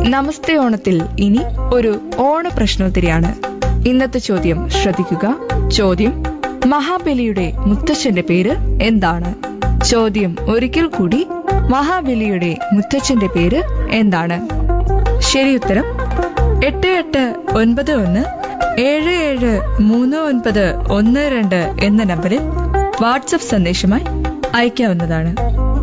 നമസ്തേ ഓണത്തിൽ ഇനി ഒരു ഓണ പ്രശ്നോത്തരിയാണ്. ഇന്നത്തെ ചോദ്യം ശ്രദ്ധിക്കുക. ചോദ്യം: മഹാബലിയുടെ മുത്തച്ഛന്റെ പേര് എന്താണ്? ചോദ്യം ഒരിക്കൽ കൂടി: മഹാബലിയുടെ മുത്തച്ഛന്റെ പേര് എന്താണ്? ശരിയുത്തരം 8891773912 എന്ന നമ്പറിൽ വാട്സ്ആപ്പ് സന്ദേശമായി അയക്കാവുന്നതാണ്.